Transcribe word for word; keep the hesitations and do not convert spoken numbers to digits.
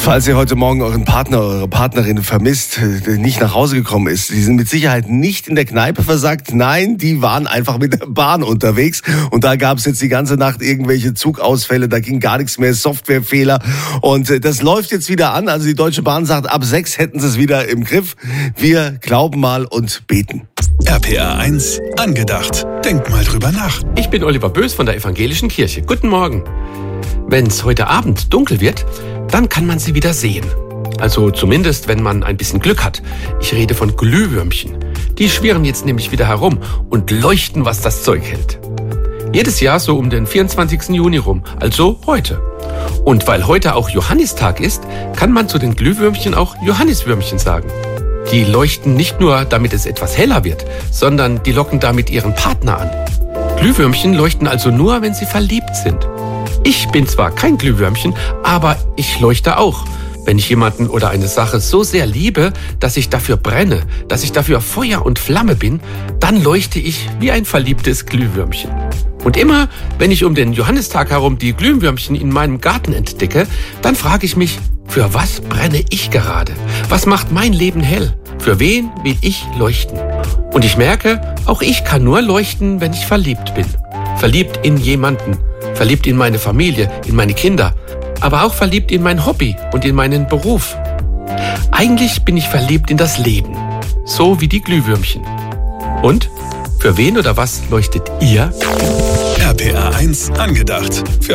Falls ihr heute Morgen euren Partner, eure Partnerin vermisst, der nicht nach Hause gekommen ist, die sind mit Sicherheit nicht in der Kneipe versackt. Nein, die waren einfach mit der Bahn unterwegs. Und da gab es jetzt die ganze Nacht irgendwelche Zugausfälle, da ging gar nichts mehr, Softwarefehler. Und das läuft jetzt wieder an. Also die Deutsche Bahn sagt, ab sechs hätten sie es wieder im Griff. Wir glauben mal und beten. R P R eins angedacht. Denkt mal drüber nach. Ich bin Oliver Bös von der Evangelischen Kirche. Guten Morgen. Wenn es heute Abend dunkel wird, dann kann man sie wieder sehen. Also zumindest, wenn man ein bisschen Glück hat. Ich rede von Glühwürmchen. Die schwirren jetzt nämlich wieder herum und leuchten, was das Zeug hält. Jedes Jahr so um den vierundzwanzigsten Juni rum, also heute. Und weil heute auch Johannistag ist, kann man zu den Glühwürmchen auch Johanniswürmchen sagen. Die leuchten nicht nur, damit es etwas heller wird, sondern die locken damit ihren Partner an. Glühwürmchen leuchten also nur, wenn sie verliebt sind. Ich bin zwar kein Glühwürmchen, aber ich leuchte auch. Wenn ich jemanden oder eine Sache so sehr liebe, dass ich dafür brenne, dass ich dafür Feuer und Flamme bin, dann leuchte ich wie ein verliebtes Glühwürmchen. Und immer, wenn ich um den Johannistag herum die Glühwürmchen in meinem Garten entdecke, dann frage ich mich, für was brenne ich gerade? Was macht mein Leben hell? Für wen will ich leuchten? Und ich merke, auch ich kann nur leuchten, wenn ich verliebt bin. Verliebt in jemanden. Verliebt in meine Familie, in meine Kinder, aber auch verliebt in mein Hobby und in meinen Beruf. Eigentlich bin ich verliebt in das Leben, so wie die Glühwürmchen. Und für wen oder was leuchtet ihr? R P R eins angedacht. Für